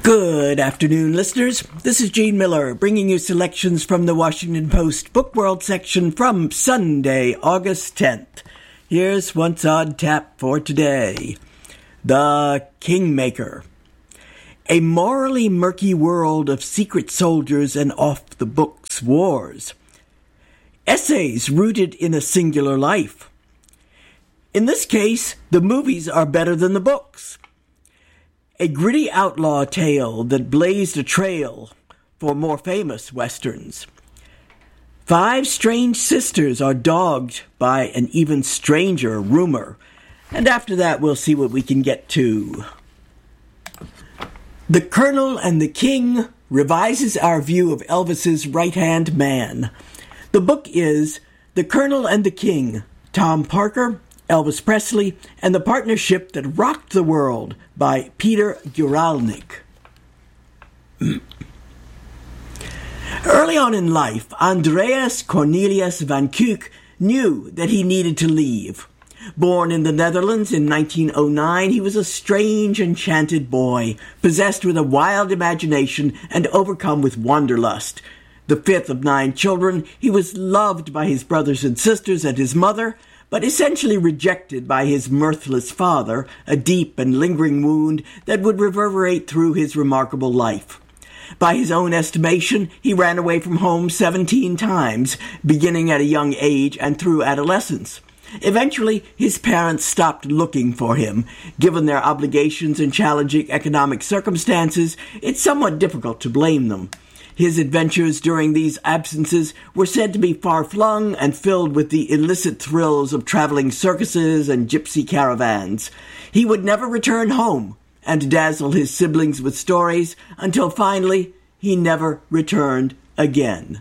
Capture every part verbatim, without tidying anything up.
Good afternoon, listeners. This is Gene Miller, bringing you selections from the Washington Post Book World section from Sunday, August tenth. Here's what's on tap for today. The Kingmaker. A morally murky world of secret soldiers and off-the-books wars. Essays rooted in a singular life. In this case, the movies are better than the books. A gritty outlaw tale that blazed a trail for more famous westerns. Five strange sisters are dogged by an even stranger rumor. And after that, we'll see what we can get to. The Colonel and the King revises our view of Elvis's right-hand man. The book is The Colonel and the King, Tom Parker, Elvis Presley, and the Partnership That Rocked the World by Peter Guralnick. Early on in life, Andreas Cornelius van Kuck knew that he needed to leave. Born in the Netherlands in nineteen oh nine, he was a strange, enchanted boy, possessed with a wild imagination and overcome with wanderlust. The fifth of nine children, he was loved by his brothers and sisters and his mother, but essentially rejected by his mirthless father, a deep and lingering wound that would reverberate through his remarkable life. By his own estimation, he ran away from home seventeen times, beginning at a young age and through adolescence. Eventually, his parents stopped looking for him. Given their obligations and challenging economic circumstances, it's somewhat difficult to blame them. His adventures during these absences were said to be far-flung and filled with the illicit thrills of traveling circuses and gypsy caravans. He would never return home and dazzle his siblings with stories until finally he never returned again.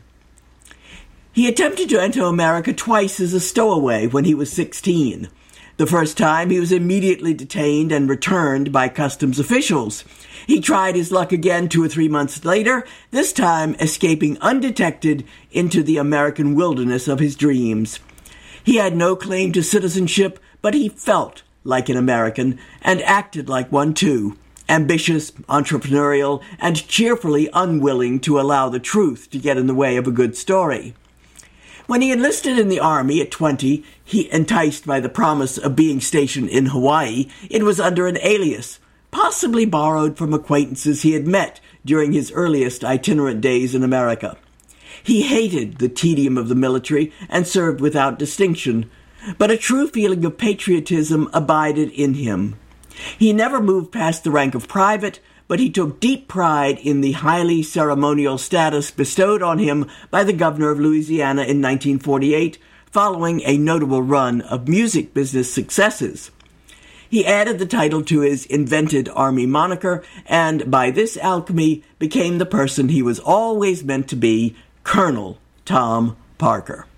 He attempted to enter America twice as a stowaway when he was sixteen. The first time, he was immediately detained and returned by customs officials. He tried his luck again two or three months later, this time escaping undetected into the American wilderness of his dreams. He had no claim to citizenship, but he felt like an American and acted like one too, ambitious, entrepreneurial, and cheerfully unwilling to allow the truth to get in the way of a good story. When he enlisted in the Army at twenty, he enticed by the promise of being stationed in Hawaii, it was under an alias, possibly borrowed from acquaintances he had met during his earliest itinerant days in America. He hated the tedium of the military and served without distinction, but a true feeling of patriotism abided in him. He never moved past the rank of private, but he took deep pride in the highly ceremonial status bestowed on him by the governor of Louisiana in nineteen forty-eight, following a notable run of music business successes. He added the title to his invented Army moniker, and by this alchemy became the person he was always meant to be, Colonel Tom Parker.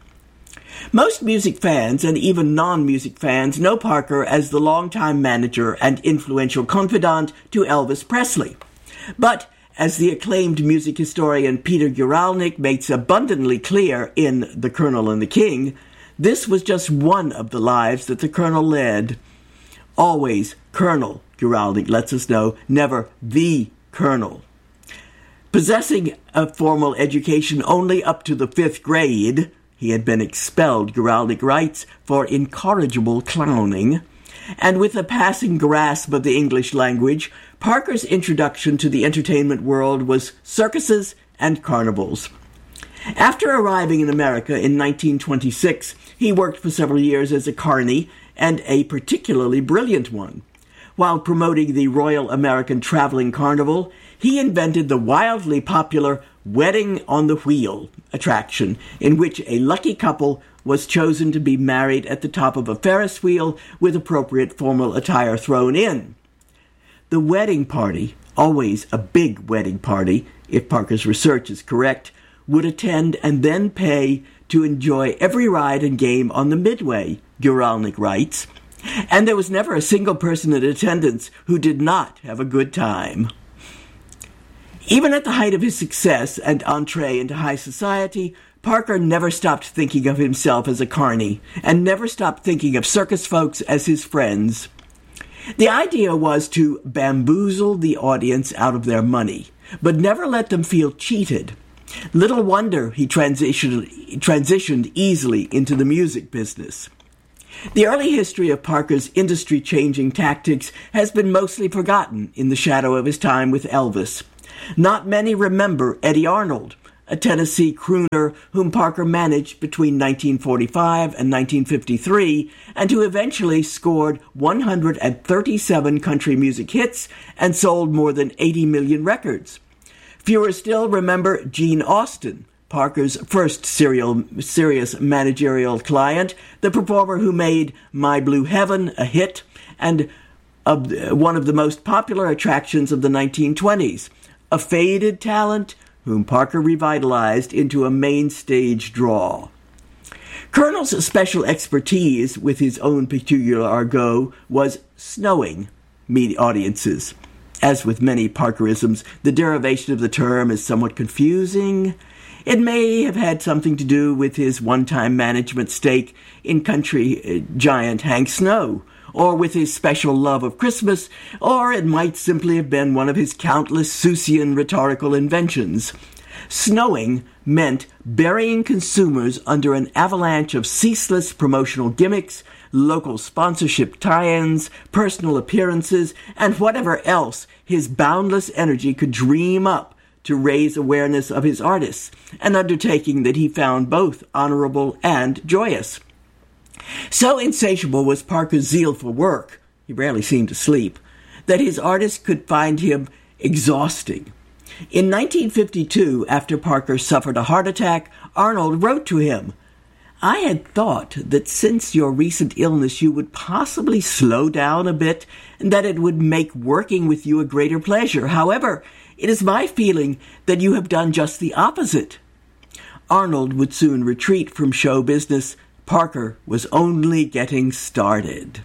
Most music fans, and even non-music fans, know Parker as the longtime manager and influential confidant to Elvis Presley. But, as the acclaimed music historian Peter Guralnick makes abundantly clear in The Colonel and the King, this was just one of the lives that the Colonel led. Always Colonel, Guralnick lets us know, never the Colonel. Possessing a formal education only up to the fifth grade, he had been expelled, Guralnick writes, for incorrigible clowning, and with a passing grasp of the English language, Parker's introduction to the entertainment world was circuses and carnivals. After arriving in America in nineteen twenty-six, he worked for several years as a carny, and a particularly brilliant one. While promoting the Royal American Traveling Carnival, he invented the wildly popular Wedding on the Wheel attraction, in which a lucky couple was chosen to be married at the top of a Ferris wheel with appropriate formal attire thrown in. The wedding party, always a big wedding party, if Parker's research is correct, would attend and then pay to enjoy every ride and game on the Midway, Guralnick writes, and there was never a single person in attendance who did not have a good time. Even at the height of his success and entree into high society, Parker never stopped thinking of himself as a carny, and never stopped thinking of circus folks as his friends. The idea was to bamboozle the audience out of their money, but never let them feel cheated. Little wonder he transitioned, transitioned easily into the music business. The early history of Parker's industry-changing tactics has been mostly forgotten in the shadow of his time with Elvis. Not many remember Eddie Arnold, a Tennessee crooner whom Parker managed between nineteen forty-five and nineteen fifty-three, and who eventually scored one hundred thirty-seven country music hits and sold more than eighty million records. Fewer still remember Gene Austin, Parker's first serial, serious managerial client, the performer who made My Blue Heaven a hit and of one of the most popular attractions of the nineteen twenties, a faded talent whom Parker revitalized into a main stage draw. Colonel's special expertise, with his own peculiar argot, was snowing media audiences. As with many Parkerisms, the derivation of the term is somewhat confusing. It may have had something to do with his one-time management stake in country giant Hank Snow, or with his special love of Christmas, or it might simply have been one of his countless Seussian rhetorical inventions. Snowing meant burying consumers under an avalanche of ceaseless promotional gimmicks, local sponsorship tie-ins, personal appearances, and whatever else his boundless energy could dream up to raise awareness of his artists, an undertaking that he found both honorable and joyous. So insatiable was Parker's zeal for work, he rarely seemed to sleep, that his artists could find him exhausting. In nineteen fifty-two, after Parker suffered a heart attack, Arnold wrote to him, "I had thought that since your recent illness you would possibly slow down a bit and that it would make working with you a greater pleasure. However, it is my feeling that you have done just the opposite." Arnold would soon retreat from show business. Parker was only getting started.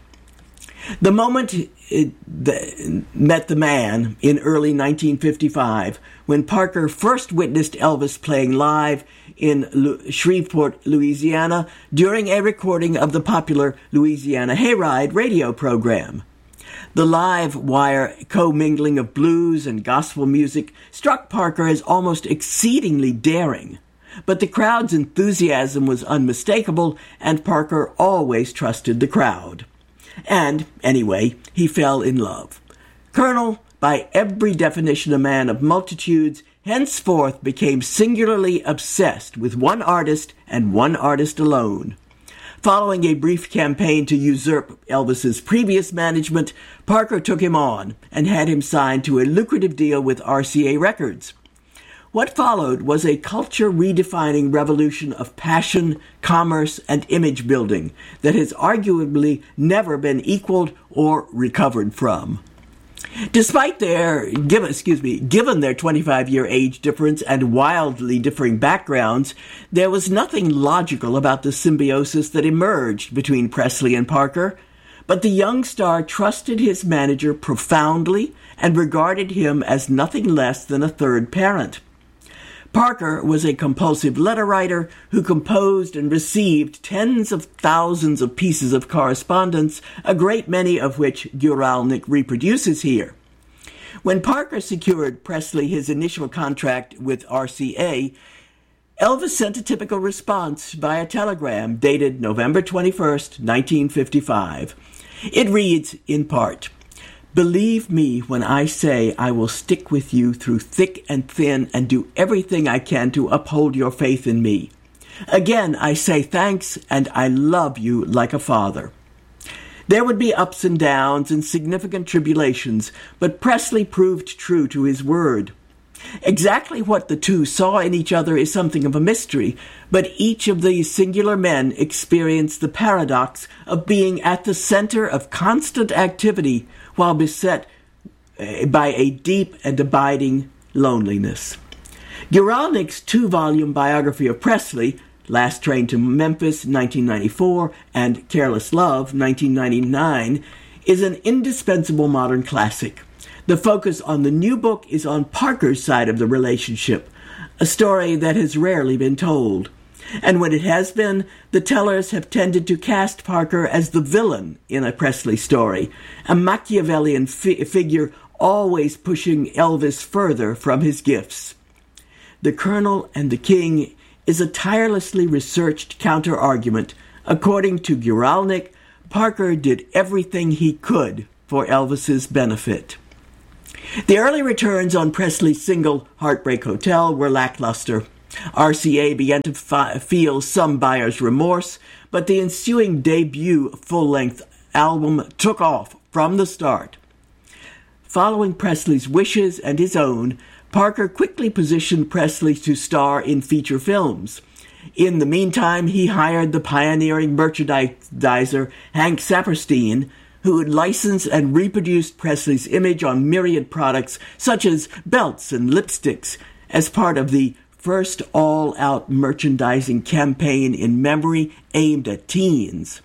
The moment it the, met the man in early nineteen fifty-five, when Parker first witnessed Elvis playing live in Lu- Shreveport, Louisiana, during a recording of the popular Louisiana Hayride radio program. The live wire commingling of blues and gospel music struck Parker as almost exceedingly daring. But the crowd's enthusiasm was unmistakable, and Parker always trusted the crowd. And, anyway, he fell in love. Colonel, by every definition a man of multitudes, henceforth became singularly obsessed with one artist and one artist alone. Following a brief campaign to usurp Elvis's previous management, Parker took him on and had him signed to a lucrative deal with R C A Records. What followed was a culture-redefining revolution of passion, commerce, and image building that has arguably never been equaled or recovered from. Despite their, given, excuse me, given their twenty-five-year age difference and wildly differing backgrounds, there was nothing logical about the symbiosis that emerged between Presley and Parker. But the young star trusted his manager profoundly and regarded him as nothing less than a third parent. Parker was a compulsive letter writer who composed and received tens of thousands of pieces of correspondence, a great many of which Guralnick reproduces here. When Parker secured Presley his initial contract with R C A, Elvis sent a typical response via telegram dated November twenty-first, nineteen fifty-five. It reads, in part, "Believe me when I say I will stick with you through thick and thin and do everything I can to uphold your faith in me. Again, I say thanks, and I love you like a father." There would be ups and downs and significant tribulations, but Presley proved true to his word. Exactly what the two saw in each other is something of a mystery, but each of these singular men experienced the paradox of being at the center of constant activity while beset by a deep and abiding loneliness. Guralnick's two-volume biography of Presley, Last Train to Memphis, nineteen ninety-four, and Careless Love, nineteen ninety-nine, is an indispensable modern classic. The focus on the new book is on Parker's side of the relationship, a story that has rarely been told. And when it has been, the tellers have tended to cast Parker as the villain in a Presley story, a Machiavellian fi- figure always pushing Elvis further from his gifts. The Colonel and the King is a tirelessly researched counter-argument. According to Guralnick, Parker did everything he could for Elvis's benefit. The early returns on Presley's single Heartbreak Hotel were lackluster. R C A began to fi- feel some buyer's remorse, but the ensuing debut full-length album took off from the start. Following Presley's wishes and his own, Parker quickly positioned Presley to star in feature films. In the meantime, he hired the pioneering merchandiser Hank Saperstein, who had licensed and reproduced Presley's image on myriad products such as belts and lipsticks as part of the first all-out merchandising campaign in memory aimed at teens.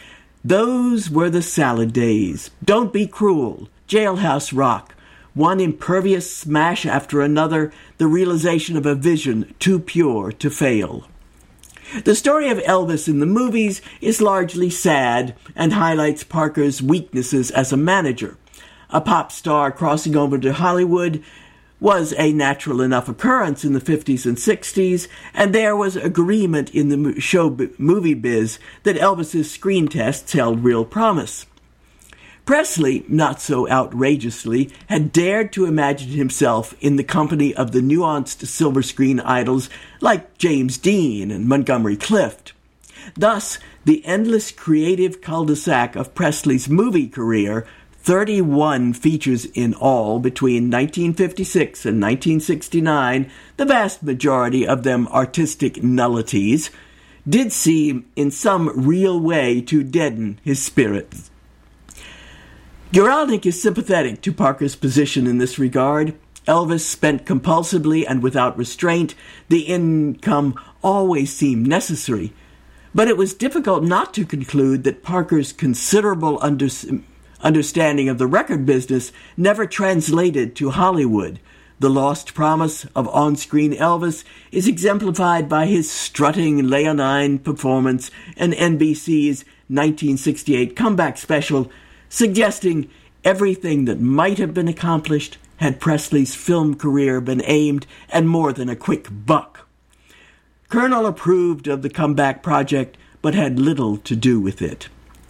Those were the salad days. Don't Be Cruel, Jailhouse Rock, one impervious smash after another, the realization of a vision too pure to fail. The story of Elvis in the movies is largely sad and highlights Parker's weaknesses as a manager. A pop star crossing over to Hollywood was a natural enough occurrence in the fifties and sixties, and there was agreement in the show movie biz that Elvis's screen tests held real promise. Presley, not so outrageously, had dared to imagine himself in the company of the nuanced silver screen idols like James Dean and Montgomery Clift. Thus, the endless creative cul-de-sac of Presley's movie career, thirty-one features in all between nineteen fifty-six and nineteen sixty-nine, the vast majority of them artistic nullities, did seem in some real way to deaden his spirits. Guralnick is sympathetic to Parker's position in this regard. Elvis spent compulsively and without restraint. The income always seemed necessary. But it was difficult not to conclude that Parker's considerable under- understanding of the record business never translated to Hollywood. The lost promise of on-screen Elvis is exemplified by his strutting leonine performance in N B C's nineteen sixty-eight comeback special, suggesting everything that might have been accomplished had Presley's film career been aimed at more than a quick buck. Colonel approved of the comeback project, but had little to do with it.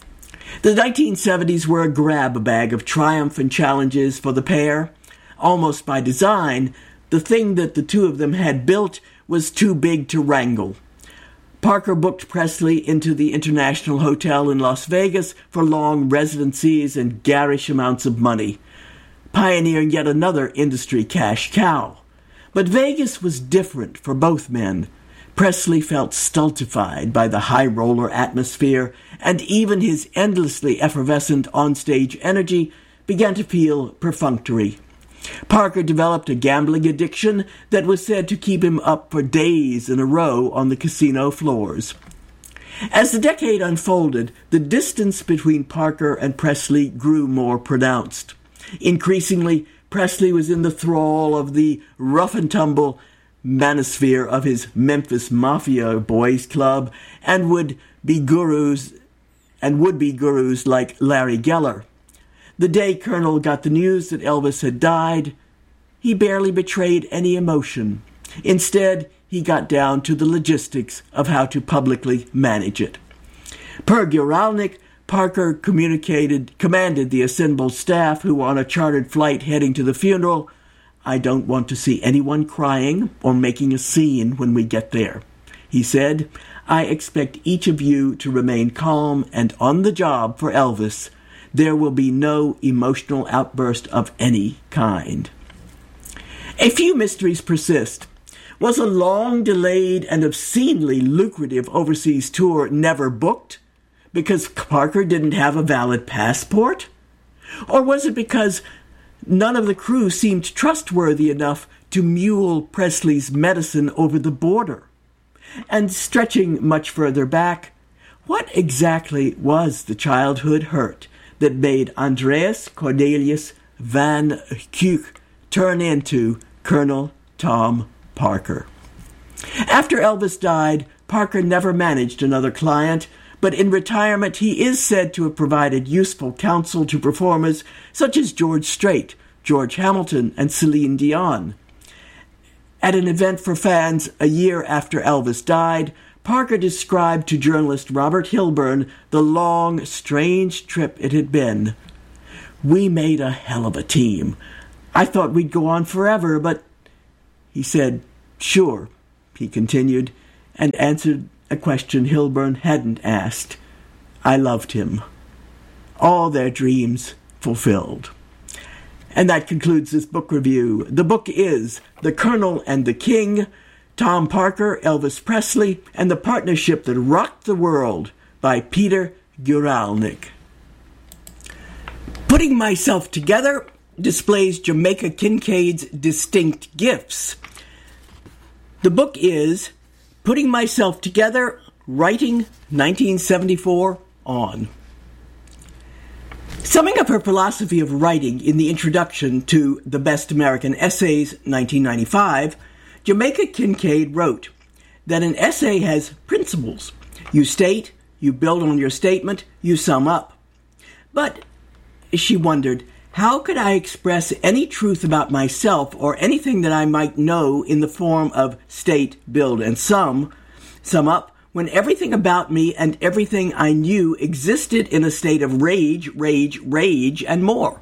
The nineteen seventies were a grab bag of triumph and challenges for the pair. Almost by design, the thing that the two of them had built was too big to wrangle. Parker booked Presley into the International Hotel in Las Vegas for long residencies and garish amounts of money, pioneering yet another industry cash cow. But Vegas was different for both men. Presley felt stultified by the high-roller atmosphere, and even his endlessly effervescent onstage energy began to feel perfunctory. Parker developed a gambling addiction that was said to keep him up for days in a row on the casino floors. As the decade unfolded, the distance between Parker and Presley grew more pronounced. Increasingly, Presley was in the thrall of the rough-and-tumble manosphere of his Memphis Mafia Boys Club and would be gurus and would-be gurus like Larry Geller. The day Colonel got the news that Elvis had died, he barely betrayed any emotion. Instead, he got down to the logistics of how to publicly manage it. Per Guralnick, Parker communicated, commanded the assembled staff who were on a chartered flight heading to the funeral, "I don't want to see anyone crying or making a scene when we get there." He said, "I expect each of you to remain calm and on the job for Elvis. There will be no emotional outburst of any kind." A few mysteries persist. Was a long-delayed and obscenely lucrative overseas tour never booked because Parker didn't have a valid passport? Or was it because none of the crew seemed trustworthy enough to mule Presley's medicine over the border? And stretching much further back, what exactly was the childhood hurt that made Andreas Cornelius Van Kuck turn into Colonel Tom Parker? After Elvis died, Parker never managed another client, but in retirement he is said to have provided useful counsel to performers such as George Strait, George Hamilton, and Celine Dion. At an event for fans a year after Elvis died, Parker described to journalist Robert Hilburn the long, strange trip it had been. "We made a hell of a team. I thought we'd go on forever, but..." He said, "Sure," he continued, and answered a question Hilburn hadn't asked. "I loved him." All their dreams fulfilled. And that concludes this book review. The book is The Colonel and the King, Tom Parker, Elvis Presley, and the Partnership That Rocked the World by Peter Guralnick. Putting Myself Together displays Jamaica Kincaid's distinct gifts. The book is Putting Myself Together, Writing nineteen seventy-four on. Summing up her philosophy of writing in the introduction to The Best American Essays, nineteen ninety-five, Jamaica Kincaid wrote that an essay has principles. You state, you build on your statement, you sum up. But, she wondered, how could I express any truth about myself or anything that I might know in the form of state, build, and sum, sum up, when everything about me and everything I knew existed in a state of rage, rage, rage, and more?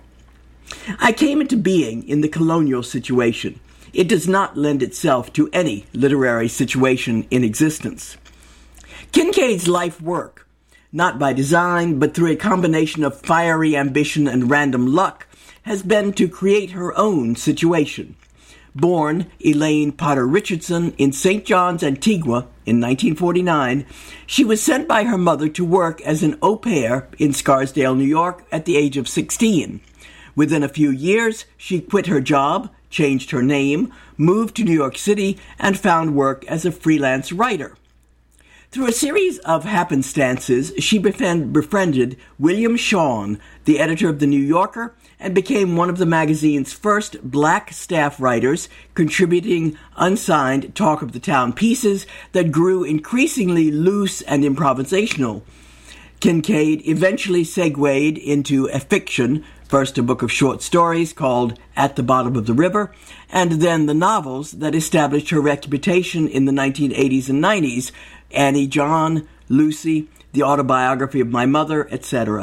I came into being in the colonial situation. It does not lend itself to any literary situation in existence. Kincaid's life work, not by design, but through a combination of fiery ambition and random luck, has been to create her own situation. Born Elaine Potter Richardson in Saint John's, Antigua, in nineteen forty-nine, she was sent by her mother to work as an au pair in Scarsdale, New York, at the age of sixteen. Within a few years, she quit her job, changed her name, moved to New York City, and found work as a freelance writer. Through a series of happenstances, she befriend, befriended William Shawn, the editor of The New Yorker, and became one of the magazine's first black staff writers, contributing unsigned talk of the town pieces that grew increasingly loose and improvisational. Kincaid eventually segued into a fiction, first a book of short stories called At the Bottom of the River, and then the novels that established her reputation in the nineteen eighties and nineties, Annie John, Lucy, The Autobiography of My Mother, et cetera.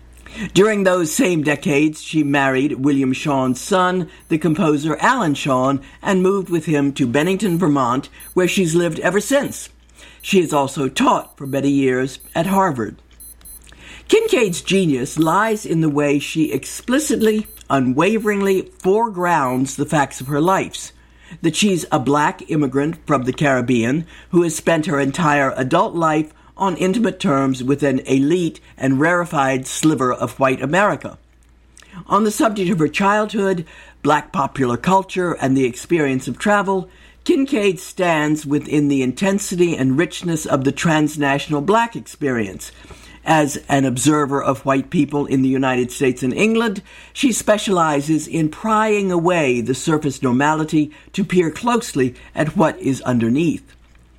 During those same decades, she married William Shawn's son, the composer Alan Shawn, and moved with him to Bennington, Vermont, where she's lived ever since. She has also taught for many years at Harvard. Kincaid's genius lies in the way she explicitly, unwaveringly foregrounds the facts of her life. That she's a black immigrant from the Caribbean who has spent her entire adult life on intimate terms with an elite and rarefied sliver of white America. On the subject of her childhood, black popular culture, and the experience of travel, Kincaid stands within the intensity and richness of the transnational black experience. As an observer of white people in the United States and England, she specializes in prying away the surface normality to peer closely at what is underneath.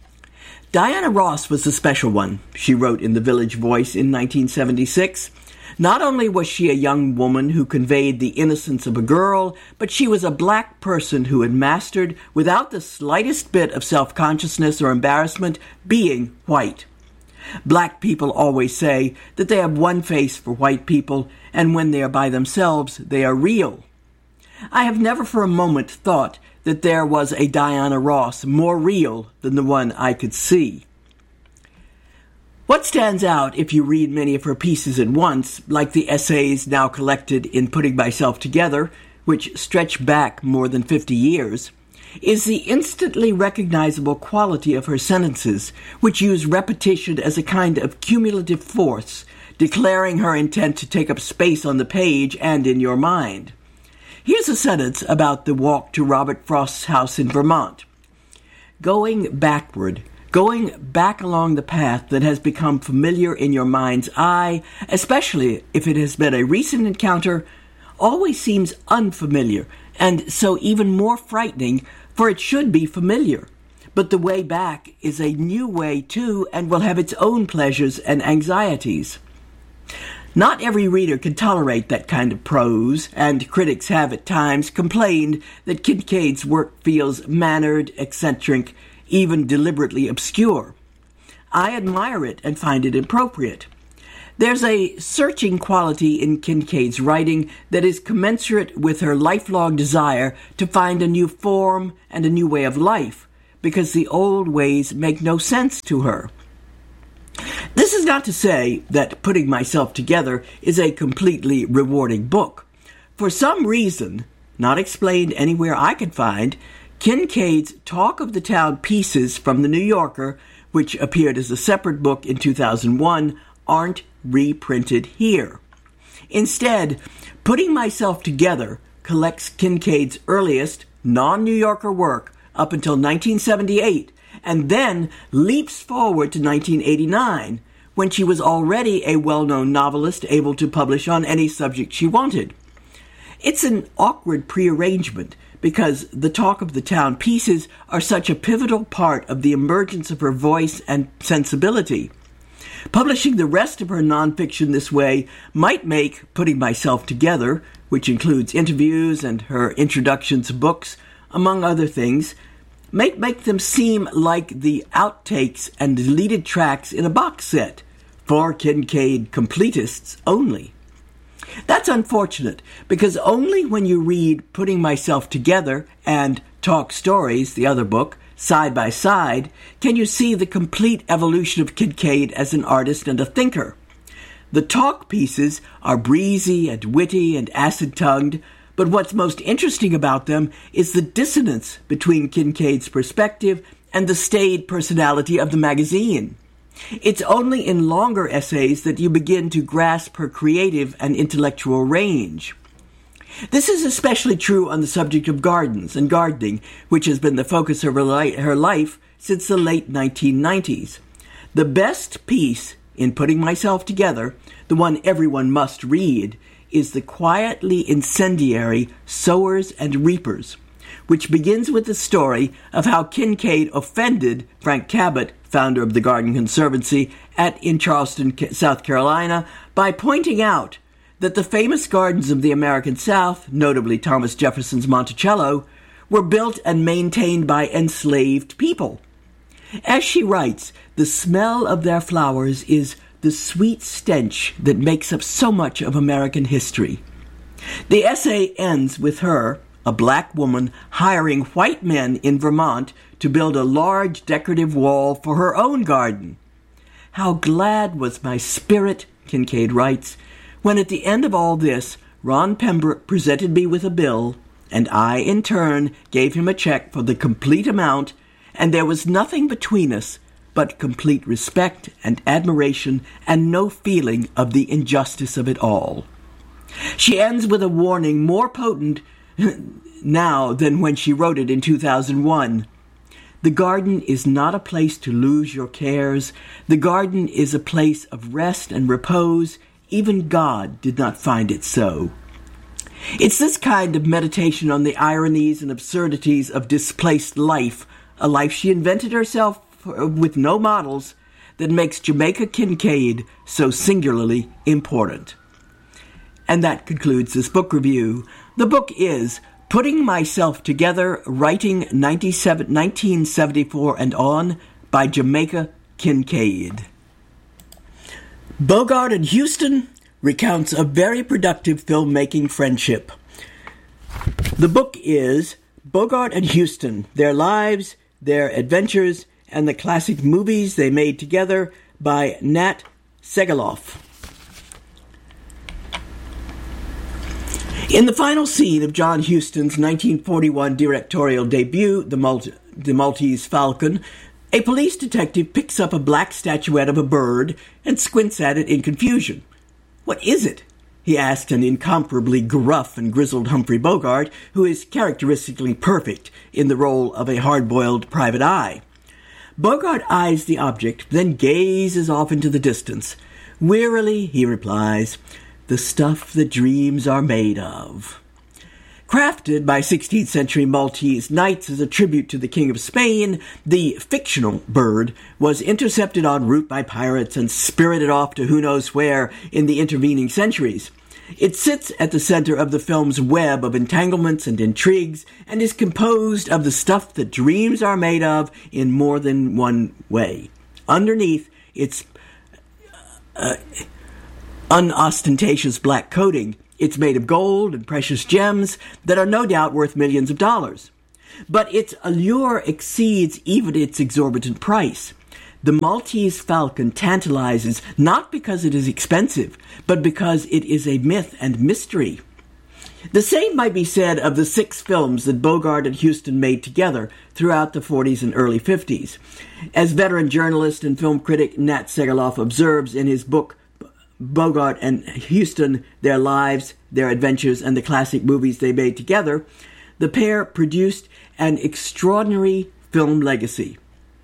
Diana Ross was a special one, she wrote in The Village Voice in nineteen seventy-six. Not only was she a young woman who conveyed the innocence of a girl, but she was a black person who had mastered, without the slightest bit of self-consciousness or embarrassment, being white. Black people always say that they have one face for white people, and when they are by themselves, they are real. I have never for a moment thought that there was a Diana Ross more real than the one I could see. What stands out if you read many of her pieces at once, like the essays now collected in Putting Myself Together, which stretch back more than fifty years, is the instantly recognizable quality of her sentences, which use repetition as a kind of cumulative force, declaring her intent to take up space on the page and in your mind. Here's a sentence about the walk to Robert Frost's house in Vermont. Going backward, going back along the path that has become familiar in your mind's eye, especially if it has been a recent encounter, always seems unfamiliar, and so even more frightening, for it should be familiar. But the way back is a new way too, and will have its own pleasures and anxieties. Not every reader can tolerate that kind of prose, and critics have at times complained that Kincaid's work feels mannered, eccentric, even deliberately obscure. I admire it and find it appropriate. There's a searching quality in Kincaid's writing that is commensurate with her lifelong desire to find a new form and a new way of life, because the old ways make no sense to her. This is not to say that Putting Myself Together is a completely rewarding book. For some reason, not explained anywhere I could find, Kincaid's Talk of the Town pieces from The New Yorker, which appeared as a separate book in two thousand one, aren't reprinted here. Instead, Putting Myself Together collects Kincaid's earliest non-New Yorker work up until nineteen seventy-eight, and then leaps forward to nineteen eighty-nine, when she was already a well-known novelist able to publish on any subject she wanted. It's an awkward prearrangement, because the Talk of the Town pieces are such a pivotal part of the emergence of her voice and sensibility. Publishing the rest of her nonfiction this way might make Putting Myself Together, which includes interviews and her introduction to books, among other things, might make them seem like the outtakes and deleted tracks in a box set, for Kincaid completists only. That's unfortunate, because only when you read Putting Myself Together and Talk Stories, the other book, side by side, can you see the complete evolution of Kincaid as an artist and a thinker. The talk pieces are breezy and witty and acid-tongued, but what's most interesting about them is the dissonance between Kincaid's perspective and the staid personality of the magazine. It's only in longer essays that you begin to grasp her creative and intellectual range. This is especially true on the subject of gardens and gardening, which has been the focus of her, li- her life since the late nineteen nineties. The best piece in Putting Myself Together, the one everyone must read, is the quietly incendiary Sowers and Reapers, which begins with the story of how Kincaid offended Frank Cabot, founder of the Garden Conservancy at in Charleston, South Carolina, by pointing out that the famous gardens of the American South, notably Thomas Jefferson's Monticello, were built and maintained by enslaved people. As she writes, the smell of their flowers is the sweet stench that makes up so much of American history. The essay ends with her, a black woman, hiring white men in Vermont to build a large decorative wall for her own garden. How glad was my spirit, Kincaid writes, when at the end of all this, Ron Pembroke presented me with a bill, and I, in turn, gave him a check for the complete amount, and there was nothing between us but complete respect and admiration and no feeling of the injustice of it all. She ends with a warning more potent now than when she wrote it in two thousand one. The garden is not a place to lose your cares. The garden is a place of rest and repose. Even God did not find it so. It's this kind of meditation on the ironies and absurdities of displaced life, a life she invented herself with no models, that makes Jamaica Kincaid so singularly important. And that concludes this book review. The book is Putting Myself Together, Writing nineteen seventy-four and On by Jamaica Kincaid. Bogart and Huston recounts a very productive filmmaking friendship. The book is Bogart and Huston, Their Lives, Their Adventures, and the Classic Movies They Made Together by Nat Segaloff. In the final scene of John Huston's nineteen forty-one directorial debut, The, Mal- the Maltese Falcon, a police detective picks up a black statuette of a bird and squints at it in confusion. "What is it?" he asked an incomparably gruff and grizzled Humphrey Bogart, who is characteristically perfect in the role of a hard-boiled private eye. Bogart eyes the object, then gazes off into the distance. Wearily, he replies, "The stuff that dreams are made of." Crafted by sixteenth century Maltese knights as a tribute to the King of Spain, the fictional bird was intercepted en route by pirates and spirited off to who knows where in the intervening centuries. It sits at the center of the film's web of entanglements and intrigues and is composed of the stuff that dreams are made of in more than one way. Underneath its uh, unostentatious black coating, it's made of gold and precious gems that are no doubt worth millions of dollars. But its allure exceeds even its exorbitant price. The Maltese Falcon tantalizes not because it is expensive, but because it is a myth and mystery. The same might be said of the six films that Bogart and Huston made together throughout the forties and early fifties. As veteran journalist and film critic Nat Segaloff observes in his book Bogart and Huston, Their Lives, Their Adventures, and the Classic Movies They Made Together, the pair produced an extraordinary film legacy.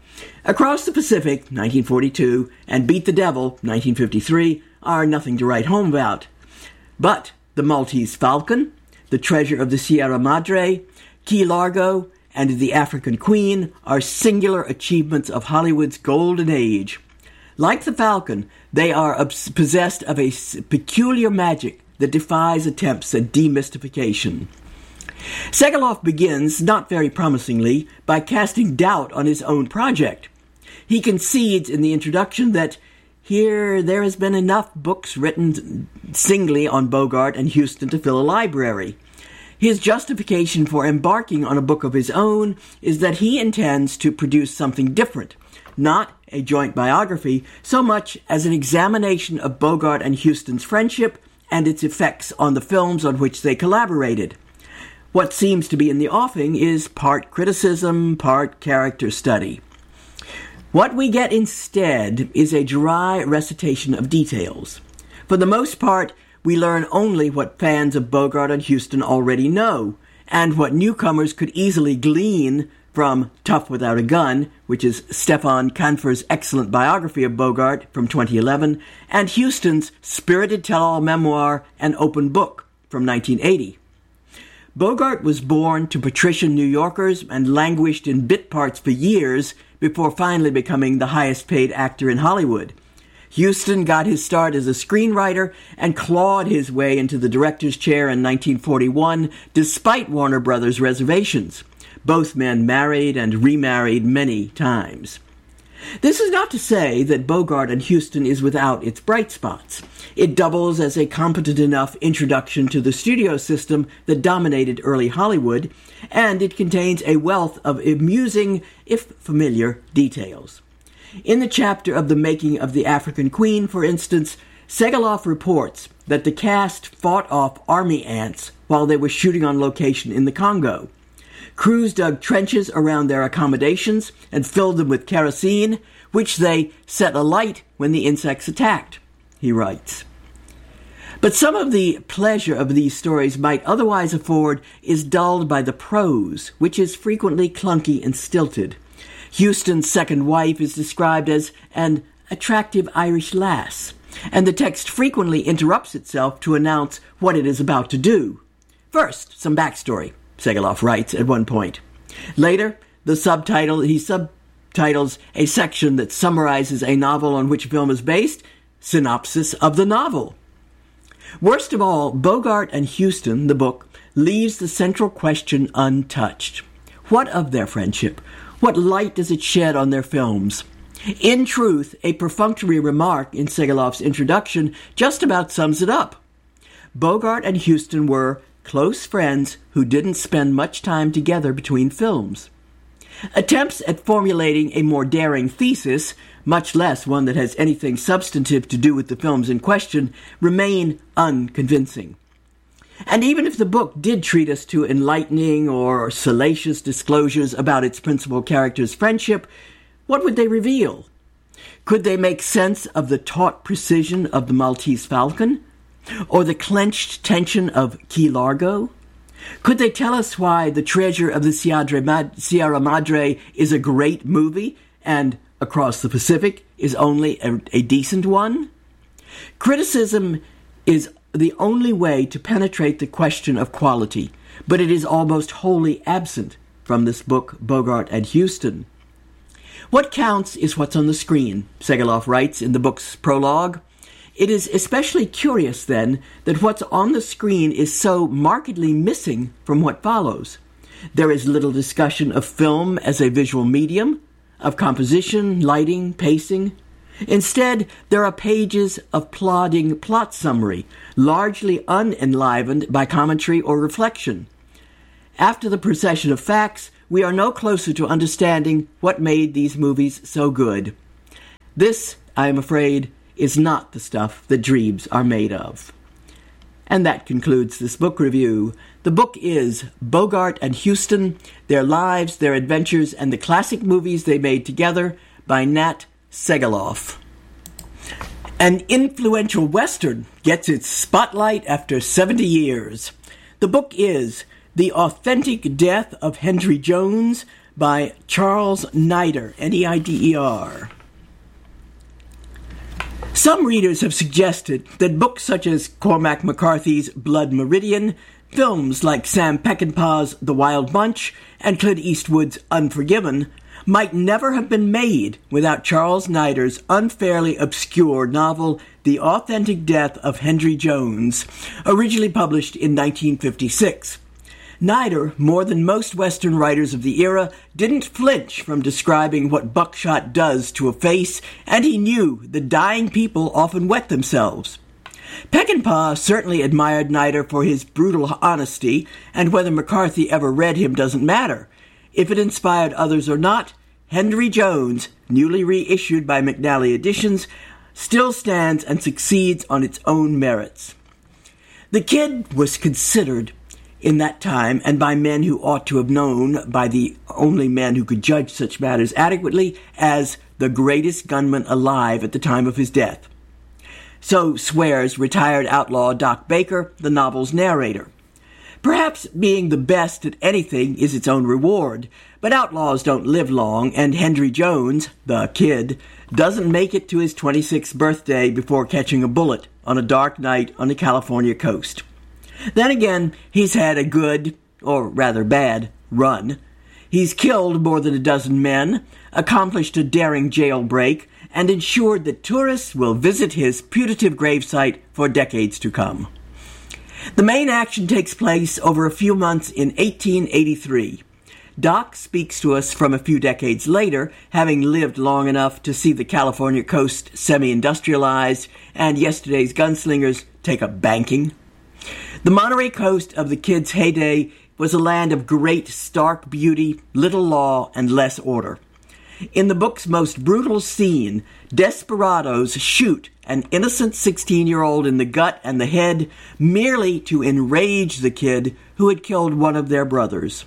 Across the Pacific, nineteen forty-two, and Beat the Devil, nineteen fifty-three, are nothing to write home about. But The Maltese Falcon, The Treasure of the Sierra Madre, Key Largo, and The African Queen are singular achievements of Hollywood's golden age. Like the Falcon, they are possessed of a peculiar magic that defies attempts at demystification. Segaloff begins, not very promisingly, by casting doubt on his own project. He concedes in the introduction that here there has been enough books written singly on Bogart and Huston to fill a library. His justification for embarking on a book of his own is that he intends to produce something different, not a joint biography, so much as an examination of Bogart and Huston's friendship and its effects on the films on which they collaborated. What seems to be in the offing is part criticism, part character study. What we get instead is a dry recitation of details. For the most part, we learn only what fans of Bogart and Huston already know, and what newcomers could easily glean from Tough Without a Gun, which is Stefan Kanfer's excellent biography of Bogart from twenty eleven, and Huston's spirited tell-all memoir, An Open Book, from nineteen eighty. Bogart was born to patrician New Yorkers and languished in bit parts for years before finally becoming the highest-paid actor in Hollywood. Huston got his start as a screenwriter and clawed his way into the director's chair in nineteen forty-one, despite Warner Brothers' reservations. Both men married and remarried many times. This is not to say that Bogart and Huston is without its bright spots. It doubles as a competent enough introduction to the studio system that dominated early Hollywood, and it contains a wealth of amusing, if familiar, details. In the chapter of the making of The African Queen, for instance, Segaloff reports that the cast fought off army ants while they were shooting on location in the Congo. Crews dug trenches around their accommodations and filled them with kerosene, which they set alight when the insects attacked, he writes. But some of the pleasure of these stories might otherwise afford is dulled by the prose, which is frequently clunky and stilted. Huston's second wife is described as an attractive Irish lass, and the text frequently interrupts itself to announce what it is about to do. First, some backstory, Segaloff writes at one point. Later, the subtitle he subtitles a section that summarizes a novel on which film is based, synopsis of the novel. Worst of all, Bogart and Huston, the book, leaves the central question untouched. What of their friendship? What light does it shed on their films? In truth, a perfunctory remark in Segaloff's introduction just about sums it up. Bogart and Huston were close friends who didn't spend much time together between films. Attempts at formulating a more daring thesis, much less one that has anything substantive to do with the films in question, remain unconvincing. And even if the book did treat us to enlightening or salacious disclosures about its principal character's friendship, what would they reveal? Could they make sense of the taut precision of the Maltese Falcon? Or the clenched tension of Key Largo? Could they tell us why The Treasure of the Sierra Madre is a great movie and Across the Pacific is only a, a decent one? Criticism is the only way to penetrate the question of quality, but it is almost wholly absent from this book, Bogart and Huston. What counts is what's on the screen, Segaloff writes in the book's prologue. It is especially curious, then, that what's on the screen is so markedly missing from what follows. There is little discussion of film as a visual medium, of composition, lighting, pacing. Instead, there are pages of plodding plot summary, largely unenlivened by commentary or reflection. After the procession of facts, we are no closer to understanding what made these movies so good. This, I am afraid, is not the stuff that dreams are made of. And that concludes this book review. The book is Bogart and Huston, Their Lives, Their Adventures, and the Classic Movies They Made Together by Nat Segaloff. An influential Western gets its spotlight after seventy years. The book is The Authentic Death of Henry Jones by Charles Neider, N E I D E R. Some readers have suggested that books such as Cormac McCarthy's Blood Meridian, films like Sam Peckinpah's The Wild Bunch, and Clint Eastwood's Unforgiven might never have been made without Charles Neider's unfairly obscure novel The Authentic Death of Henry Jones, originally published in nineteen fifty-six. Neider, more than most Western writers of the era, didn't flinch from describing what buckshot does to a face, and he knew that dying people often wet themselves. Peckinpah certainly admired Neider for his brutal honesty, and whether McCarthy ever read him doesn't matter. If it inspired others or not, Henry Jones, newly reissued by McNally Editions, still stands and succeeds on its own merits. The Kid was considered in that time, and by men who ought to have known, by the only man who could judge such matters adequately, as the greatest gunman alive at the time of his death. So swears retired outlaw Doc Baker, the novel's narrator. Perhaps being the best at anything is its own reward, but outlaws don't live long, and Henry Jones, the Kid, doesn't make it to his twenty-sixth birthday before catching a bullet on a dark night on the California coast. Then again, he's had a good, or rather bad, run. He's killed more than a dozen men, accomplished a daring jailbreak, and ensured that tourists will visit his putative gravesite for decades to come. The main action takes place over a few months in eighteen eighty-three. Doc speaks to us from a few decades later, having lived long enough to see the California coast semi-industrialized and yesterday's gunslingers take up banking. The Monterey coast of the Kid's heyday was a land of great stark beauty, little law, and less order. In the book's most brutal scene, desperados shoot an innocent sixteen-year-old in the gut and the head merely to enrage the Kid who had killed one of their brothers.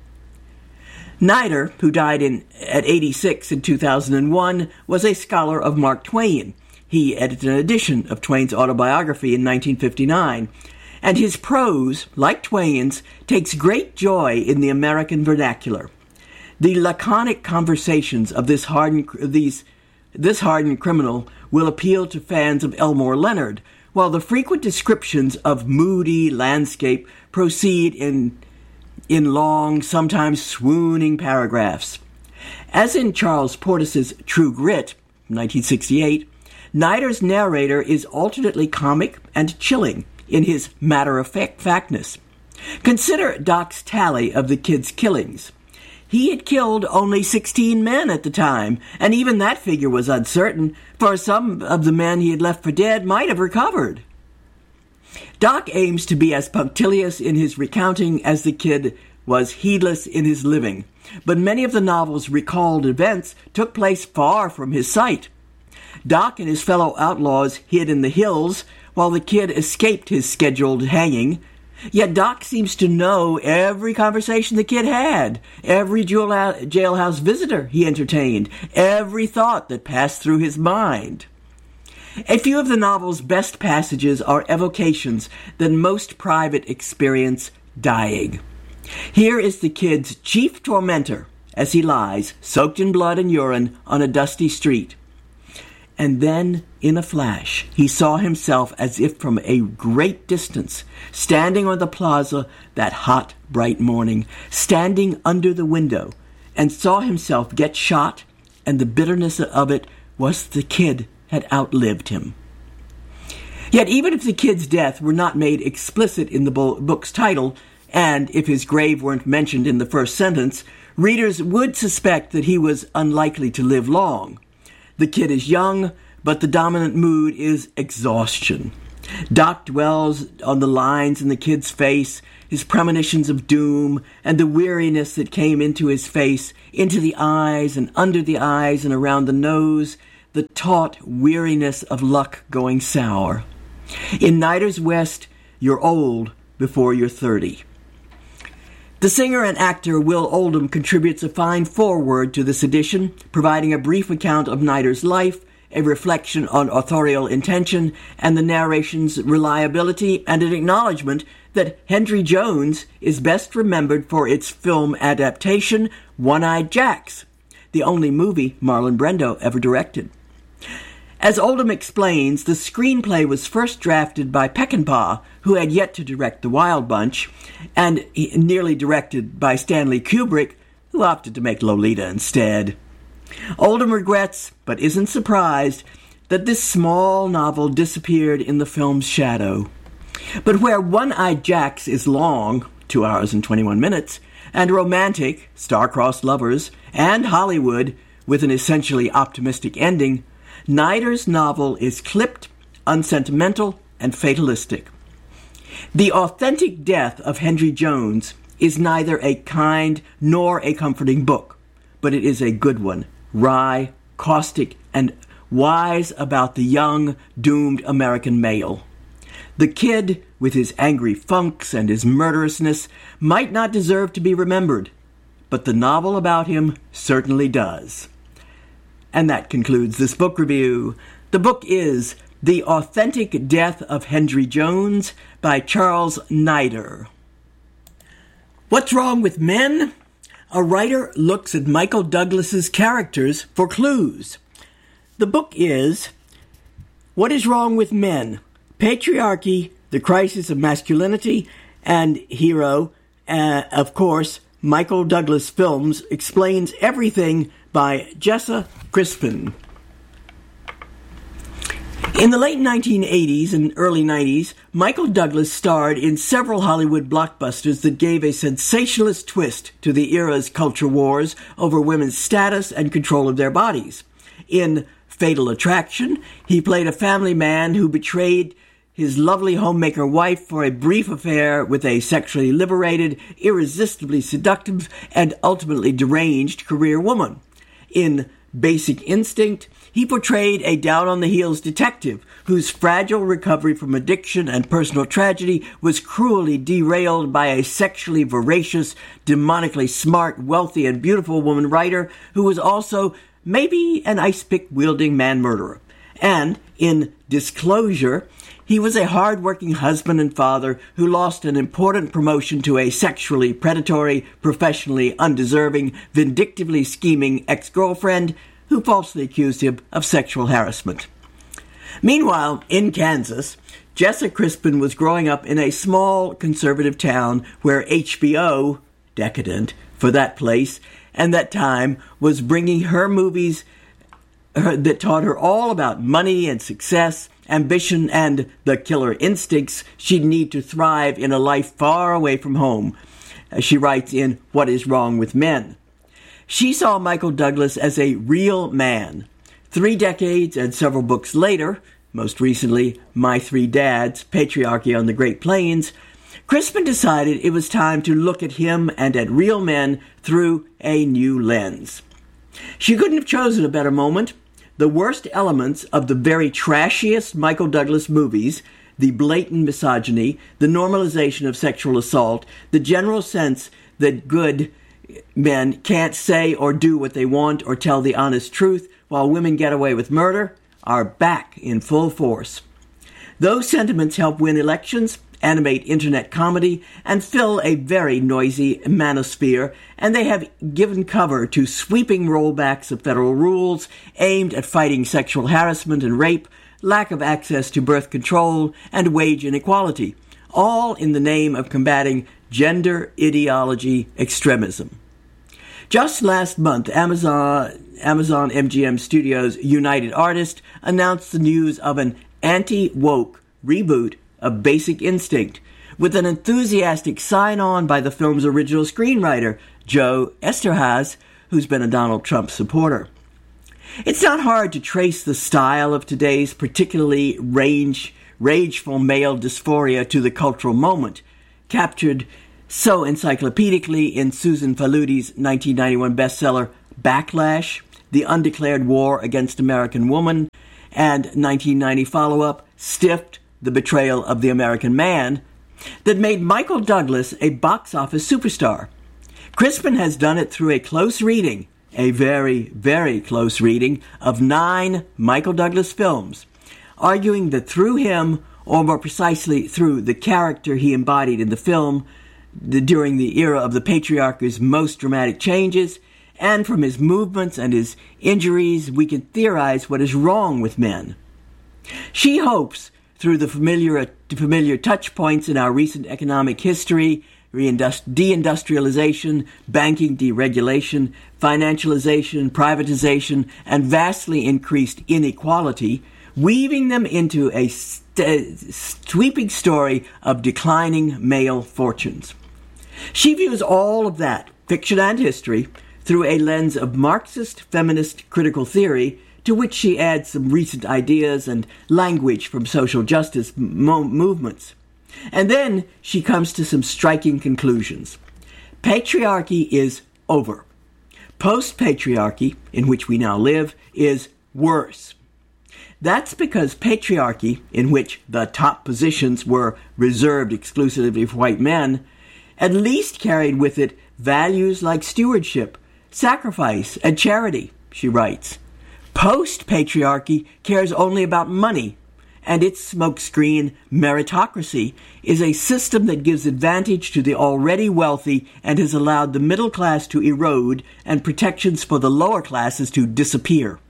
Neider, who died in, at eighty-six in two thousand one, was a scholar of Mark Twain. He edited an edition of Twain's autobiography in nineteen fifty-nine. And his prose, like Twain's, takes great joy in the American vernacular. The laconic conversations of this hardened, these, this hardened criminal will appeal to fans of Elmore Leonard, while the frequent descriptions of moody landscape proceed in, in long, sometimes swooning paragraphs. As in Charles Portis's True Grit, nineteen sixty-eight, Neider's narrator is alternately comic and chilling in his matter-of-factness. Consider Doc's tally of the Kid's killings. He had killed only sixteen men at the time, and even that figure was uncertain, for some of the men he had left for dead might have recovered. Doc aims to be as punctilious in his recounting as the Kid was heedless in his living, but many of the novel's recalled events took place far from his sight. Doc and his fellow outlaws hid in the hills, while the Kid escaped his scheduled hanging. Yet Doc seems to know every conversation the Kid had, every jailhouse visitor he entertained, every thought that passed through his mind. A few of the novel's best passages are evocations that most private experience dying. Here is the Kid's chief tormentor as he lies, soaked in blood and urine, on a dusty street. And then, in a flash, he saw himself as if from a great distance, standing on the plaza that hot, bright morning, standing under the window, and saw himself get shot, and the bitterness of it was the kid had outlived him. Yet even if the kid's death were not made explicit in the book's title, and if his grave weren't mentioned in the first sentence, readers would suspect that he was unlikely to live long. The kid is young, but the dominant mood is exhaustion. Doc dwells on the lines in the kid's face, his premonitions of doom, and the weariness that came into his face, into the eyes and under the eyes and around the nose, the taut weariness of luck going sour. In Nider's West, you're old before you're thirty. The singer and actor Will Oldham contributes a fine foreword to this edition, providing a brief account of Nider's life, a reflection on authorial intention, and the narration's reliability, and an acknowledgement that Henry Jones is best remembered for its film adaptation, One-Eyed Jacks, the only movie Marlon Brando ever directed. As Oldham explains, the screenplay was first drafted by Peckinpah, who had yet to direct The Wild Bunch, and nearly directed by Stanley Kubrick, who opted to make Lolita instead. Oldham regrets, but isn't surprised, that this small novel disappeared in the film's shadow. But where One-Eyed Jacks is long, two hours and twenty-one minutes, and romantic, star-crossed lovers, and Hollywood, with an essentially optimistic ending, Nider's novel is clipped, unsentimental, and fatalistic. The authentic death of Henry Jones is neither a kind nor a comforting book, but it is a good one, wry, caustic, and wise about the young, doomed American male. The kid, with his angry funks and his murderousness, might not deserve to be remembered, but the novel about him certainly does. And that concludes this book review. The book is The Authentic Death of Henry Jones by Charles Nider. What's Wrong with Men? A writer looks at Michael Douglas's characters for clues. The book is What is Wrong with Men? Patriarchy, the Crisis of Masculinity, and Hero, uh, of course, Michael Douglas Films, explains everything by Jessa Crispin. In the late nineteen eighties and early nineties, Michael Douglas starred in several Hollywood blockbusters that gave a sensationalist twist to the era's culture wars over women's status and control of their bodies. In Fatal Attraction, he played a family man who betrayed his lovely homemaker wife for a brief affair with a sexually liberated, irresistibly seductive, and ultimately deranged career woman. In Basic Instinct, he portrayed a down-on-the-heels detective whose fragile recovery from addiction and personal tragedy was cruelly derailed by a sexually voracious, demonically smart, wealthy, and beautiful woman writer who was also maybe an ice-pick-wielding man-murderer. And in Disclosure, he was a hard-working husband and father who lost an important promotion to a sexually predatory, professionally undeserving, vindictively scheming ex-girlfriend who falsely accused him of sexual harassment. Meanwhile, in Kansas, Jessa Crispin was growing up in a small conservative town where H B O, decadent for that place and that time, was bringing her movies her, that taught her all about money and success, ambition, and the killer instincts she'd need to thrive in a life far away from home, as she writes in What is Wrong with Men. She saw Michael Douglas as a real man. Three decades and several books later, most recently My Three Dads, Patriarchy on the Great Plains, Crispin decided it was time to look at him and at real men through a new lens. She couldn't have chosen a better moment. The worst elements of the very trashiest Michael Douglas movies, the blatant misogyny, the normalization of sexual assault, the general sense that good men can't say or do what they want or tell the honest truth while women get away with murder, are back in full force. Those sentiments help win elections animate internet comedy, and fill a very noisy manosphere, and they have given cover to sweeping rollbacks of federal rules aimed at fighting sexual harassment and rape, lack of access to birth control, and wage inequality, all in the name of combating gender ideology extremism. Just last month, Amazon, Amazon M G M Studios' United Artists announced the news of an anti-woke reboot of Basic Instinct, with an enthusiastic sign-on by the film's original screenwriter, Joe Eszterhas, who's been a Donald Trump supporter. It's not hard to trace the style of today's particularly range, rageful male dysphoria to the cultural moment, captured so encyclopedically in Susan Faludi's nineteen ninety-one bestseller Backlash, The Undeclared War Against American Woman, and nineteen ninety follow-up Stiffed, The Betrayal of the American Man, that made Michael Douglas a box office superstar. Crispin has done it through a close reading, a very, very close reading, of nine Michael Douglas films, arguing that through him, or more precisely through the character he embodied in the film, the, during the era of the patriarchy's most dramatic changes, and from his movements and his injuries, we can theorize what is wrong with men. She hopes, through the familiar, familiar touch points in our recent economic history, deindustrialization, banking deregulation, financialization, privatization, and vastly increased inequality, weaving them into a st- sweeping story of declining male fortunes. She views all of that, fiction and history, through a lens of Marxist feminist critical theory, to which she adds some recent ideas and language from social justice mo- movements. And then she comes to some striking conclusions. Patriarchy is over. Post-patriarchy, in which we now live, is worse. That's because patriarchy, in which the top positions were reserved exclusively for white men, at least carried with it values like stewardship, sacrifice, and charity, she writes. Post-patriarchy cares only about money, and its smokescreen, meritocracy, is a system that gives advantage to the already wealthy and has allowed the middle class to erode and protections for the lower classes to disappear.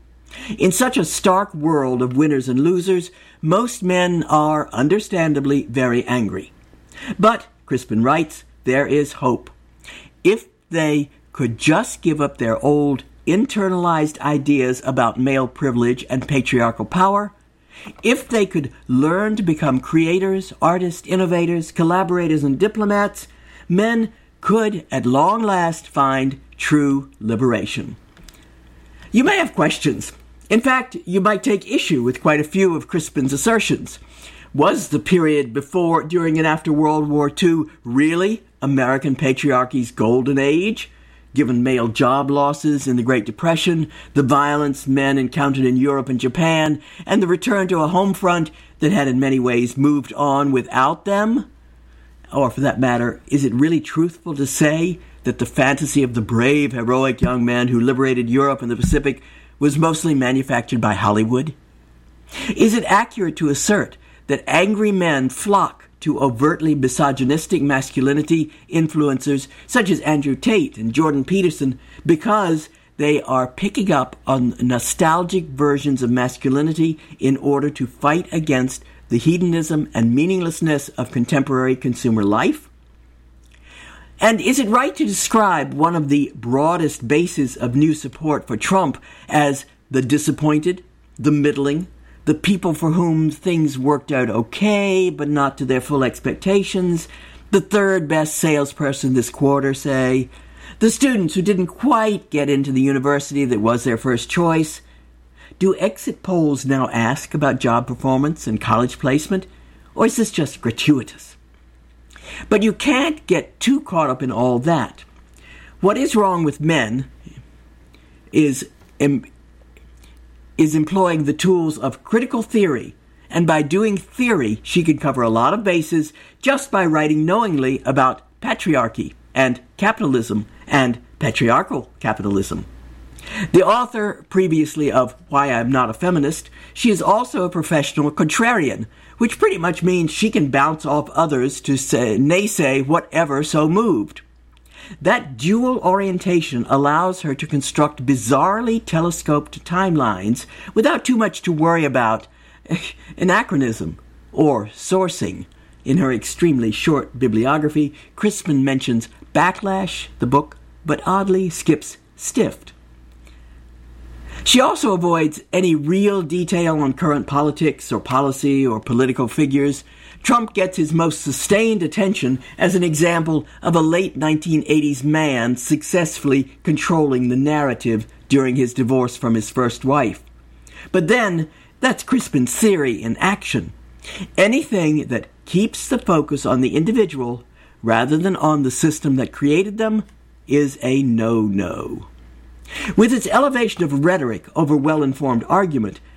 In such a stark world of winners and losers, most men are, understandably, very angry. But, Crispin writes, there is hope. If they could just give up their old, internalized ideas about male privilege and patriarchal power, if they could learn to become creators, artists, innovators, collaborators, and diplomats, men could, at long last, find true liberation. You may have questions. In fact, you might take issue with quite a few of Crispin's assertions. Was the period before, during, and after World War Two really American patriarchy's golden age? Given male job losses in the Great Depression, the violence men encountered in Europe and Japan, and the return to a home front that had in many ways moved on without them? Or, for that matter, is it really truthful to say that the fantasy of the brave, heroic young man who liberated Europe and the Pacific was mostly manufactured by Hollywood? Is it accurate to assert that angry men flock to overtly misogynistic masculinity influencers such as Andrew Tate and Jordan Peterson because they are picking up on nostalgic versions of masculinity in order to fight against the hedonism and meaninglessness of contemporary consumer life? And is it right to describe one of the broadest bases of new support for Trump as the disappointed, the middling, the people for whom things worked out okay, but not to their full expectations, the third best salesperson this quarter, say, the students who didn't quite get into the university that was their first choice? Do exit polls now ask about job performance and college placement, or is this just gratuitous? But you can't get too caught up in all that. What is wrong with men is Im- is employing the tools of critical theory, and by doing theory, she can cover a lot of bases just by writing knowingly about patriarchy and capitalism and patriarchal capitalism. The author previously of Why I'm Not a Feminist, she is also a professional contrarian, which pretty much means she can bounce off others to say, naysay whatever so moved. That dual orientation allows her to construct bizarrely telescoped timelines without too much to worry about anachronism or sourcing. In her extremely short bibliography, Crispin mentions Backlash, the book, but oddly skips Stiffed. She also avoids any real detail on current politics or policy or political figures. Trump gets his most sustained attention as an example of a late nineteen eighties man successfully controlling the narrative during his divorce from his first wife. But then, that's Crispin's theory in action. Anything that keeps the focus on the individual rather than on the system that created them is a no-no. With its elevation of rhetoric over well-informed argument,